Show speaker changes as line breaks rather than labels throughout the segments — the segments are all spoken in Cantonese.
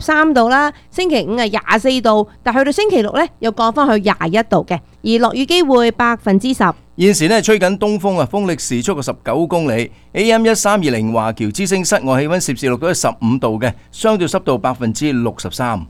13度啦，星期五係24度，但去到星期六咧又降翻去21度嘅，而落雨機會10%。
現時咧吹緊東風啊，風力時速19公里。AM 1320華僑之聲室外氣溫攝氏錄到15度嘅，相對濕度63%。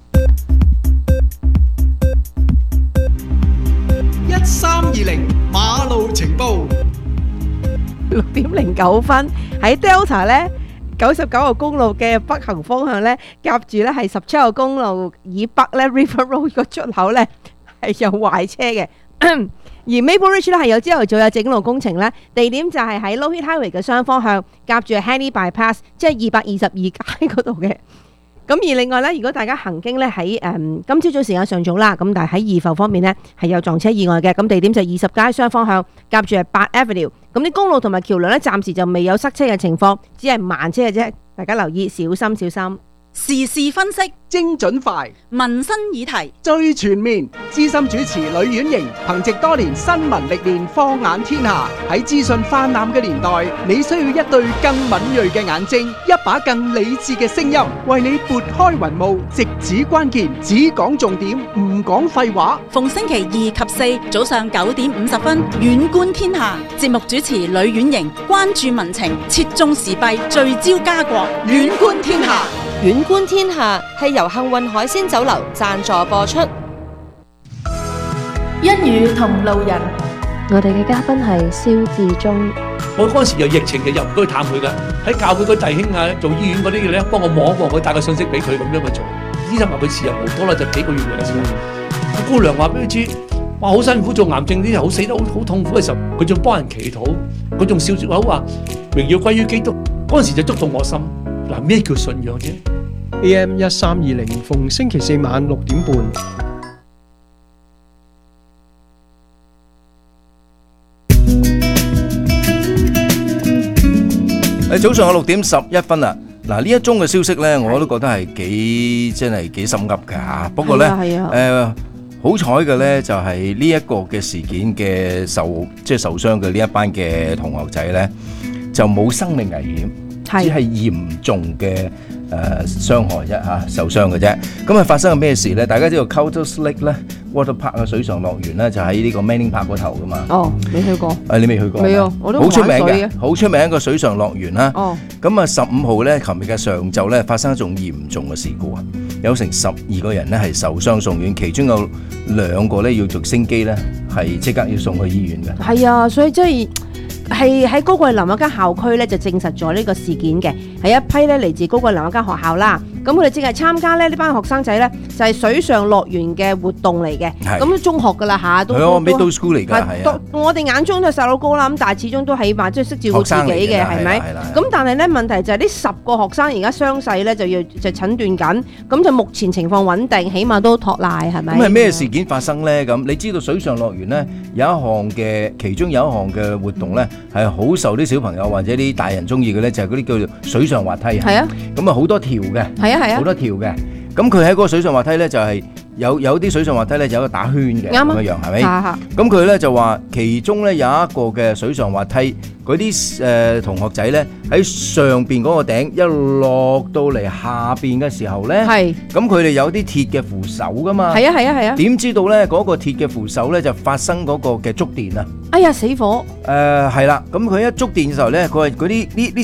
1320馬路情報
6點09分喺 Delta 咧99號公路嘅北行方向咧，夾住咧係17號公路以北咧 River Road 個出口咧係有壞車嘅。而 Maple Ridge 咧係有朝頭早有整路工程咧，地點就係喺 Lougheed Highway 嘅雙方向，夾住 Henny Bypass， 即係222街嗰度嘅。咁而另外咧，如果大家行經咧喺今朝早時間尚早啦，咁但係喺怡浮方面咧係有撞車意外嘅，咁地點就20街雙方向，夾住係8 Avenue。咁啲公路同埋橋梁咧暫時就未有塞車嘅情況，只係慢車嘅啫，大家留意小心小心。
時事分析，
精準快，
民生議題，
最全面。資深主持呂婉瑩憑藉多年新聞歷練，放眼天下。喺資訊泛濫嘅年代，你需要一對更敏銳嘅眼睛，一把更理智嘅聲音，為你撥開雲霧，直指關鍵，只講重點，唔講廢話。
逢星期二及四早上9點50分，遠觀天下。節目主持呂婉瑩，關注民情，切中時弊，聚焦家國，遠觀天下。
遠觀天下係由幸運海鮮酒樓贊助播出。
一語同路人，
我哋嘅嘉賓係蕭志忠。
我嗰陣時有疫情嘅，又唔該去探佢噶。喺教會嗰弟兄啊，做醫院嗰啲嘅咧，幫我望一望佢，帶個信息俾佢咁樣去做。醫生話佢時日無多啦，就幾個月嘅時候。個姑娘話俾佢知，哇好辛苦做癌症啲人，好死得好痛苦嘅時候，佢仲幫人祈禱，佢仲笑住口話榮耀歸於基督。嗰陣時就觸動我心。嗱，咩叫信仰啫？
AM 1320逢星期四晚6點半。
早上6點11分啦。嗱，呢一宗嘅消息呢，我都覺得係真係幾心急㗎。不過呢，好彩嘅呢，就係呢一個嘅事件嘅受傷嘅呢一班嘅同學仔呢，就冇生命危險，只係嚴重嘅傷害啫嚇，受傷嘅啫。咁啊發生咗咩事呢？大家知道 Cultus Lake 咧 Water Park 嘅水上樂園咧，就喺呢個 Manning Park 嗰頭噶嘛。
哦，未去過。
你未去過？
未啊，我都
好出名嘅，好出名一個水上樂園啦。
哦。
咁啊15號咧，琴日嘅上晝咧發生一種嚴重嘅事故啊，有成12個人咧係受傷送院，其中有2個咧要直升機咧係即刻要送去醫院嘅。
係啊，所以即係喺高桂林一間校區咧就證實咗呢個事件嘅，係一批咧嚟自高桂林一間學校啦。咁佢哋正係參加咧呢班學生仔咧就係水上樂園嘅活動嚟嘅。咁都中學噶啦嚇，都係
middle school 嚟㗎，係啊。
我哋眼中都係細佬哥啦，咁但係始終都起碼即係識照顧自己嘅，係咪？咁但係咧問題就係呢10個學生而家傷勢咧就診斷緊，咁就目前情況穩定，起碼都托賴係咪？
咁係咩事件發生咧？咁你知道水上樂園咧其中有一項嘅活動咧係好受啲小朋友或者啲大人中意嘅咧，就係嗰啲叫做水上滑梯啊。係啊。咁啊好多條嘅。係啊，好多條嘅，咁佢喺嗰個水上滑梯咧就係有啲水上滑梯咧就有一個打圈嘅咁樣，係咪？咁佢咧就話其中咧有一個嘅水上滑梯，嗰啲同學仔咧喺上邊嗰個頂一落到嚟下邊嘅時候咧，咁佢哋有啲鐵嘅扶手噶嘛，係啊，點知道咧嗰個鐵嘅扶手咧就發生嗰個嘅觸電啊！
哎呀，死火！
係啦，咁佢一觸電嘅時候咧，佢係嗰啲呢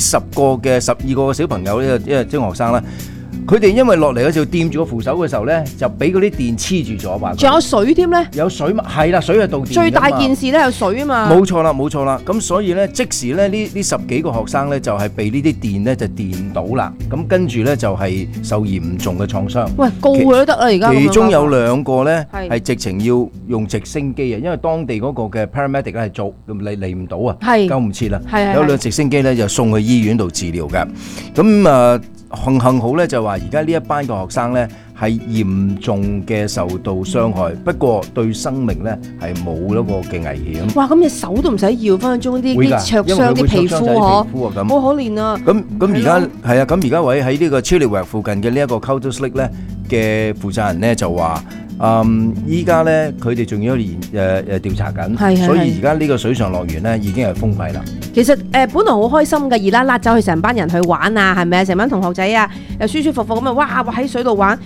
12個嘅小朋友呢，因為中學生啦。佢哋因為落嚟嗰時候掂住個扶手嘅時候咧，就俾嗰啲電黐住咗，話
仲有水添咧，
有水嘛，係啦，水係導電。最
大件事咧有水啊嘛，
冇錯啦。咁所以咧，即時咧呢10幾個學生咧就係被呢啲電咧就電到啦。咁跟住咧就係受嚴重嘅創傷。喂，
告佢都得啦而家。
其中有2個咧係直情要用直升機啊，因為當地嗰個嘅 paramedic 咧係做嚟唔到啊，救唔切啦。有輛直升機咧就送去醫院度治療嘅。咁幸好咧就話而家呢一班嘅學生咧係嚴重嘅受到傷害，不過對生命咧係冇一個嘅危險。哇！
咁你手都唔使要，分分鐘啲灼傷啲皮膚嗬，好可憐啊！
咁而家係啊，咁而家位喺呢個 Chilliwack 附近嘅呢一個 Cultus Lake 咧， 嘅負責人咧就話。依家咧佢哋仲要調查緊，所以而家呢個水上樂園咧已經係封閉啦。
其實本來好開心嘅，熱辣辣走去成班人去玩啊，係咪啊？成班同學仔啊，又舒舒服服咁啊，哇喺水度玩。